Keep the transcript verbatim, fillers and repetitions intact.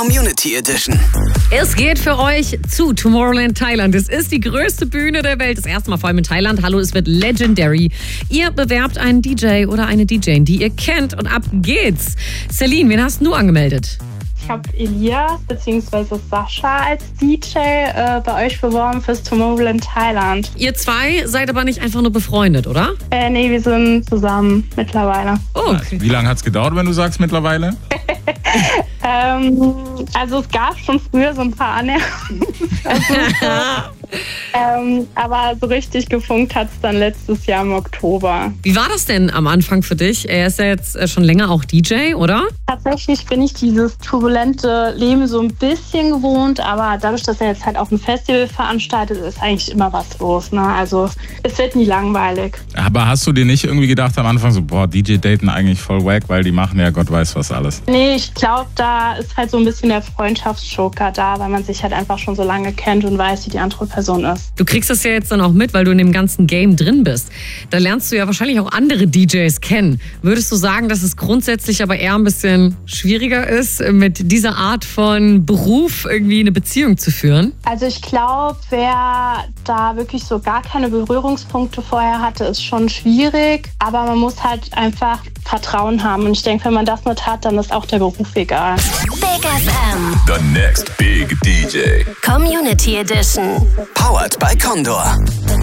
Community Edition. Es geht für euch zu Tomorrowland Thailand. Es ist die größte Bühne der Welt. Das erste Mal vor allem in Thailand. Hallo, es wird legendary. Ihr bewerbt einen D J oder eine D J, die ihr kennt. Und ab geht's. Celine, wen hast du angemeldet? Ich habe Elias bzw. Sascha als D J äh, bei euch beworben fürs Tomorrowland Thailand. Ihr zwei seid aber nicht einfach nur befreundet, oder? Äh, nee, wir sind zusammen mittlerweile. Oh, okay. Wie lange hat es gedauert, wenn du sagst mittlerweile? ähm, also es gab schon früher so ein paar Annäherungen. also, ähm, aber so richtig gefunkt hat es dann letztes Jahr im Oktober. Wie war das denn am Anfang für dich? Er ist ja jetzt schon länger auch D J, oder? Tatsächlich bin ich dieses turbulente Leben so ein bisschen gewohnt, aber dadurch, dass er jetzt halt auch ein Festival veranstaltet, ist eigentlich immer was los. Ne? Also es wird nie langweilig. Aber hast du dir nicht irgendwie gedacht am Anfang so, boah, D J-Daten eigentlich voll wack, weil die machen ja Gott weiß was alles? Nee, ich glaube, da ist halt so ein bisschen der Freundschaftsjoker da, weil man sich halt einfach schon so lange kennt und weiß, wie die andere Person ist. Du kriegst das ja jetzt dann auch mit, weil du in dem ganzen Game drin bist. Da lernst du ja wahrscheinlich auch andere D Js kennen. Würdest du sagen, dass es grundsätzlich aber eher ein bisschen schwieriger ist, mit dieser Art von Beruf irgendwie eine Beziehung zu führen? Also ich glaube, wer da wirklich so gar keine Berührungspunkte vorher hatte, ist schon schwierig. Aber man muss halt einfach Vertrauen haben. Und ich denke, wenn man das nicht hat, dann ist auch der Beruf egal. Big F M. The next big D J. Community Edition. Powered by Condor.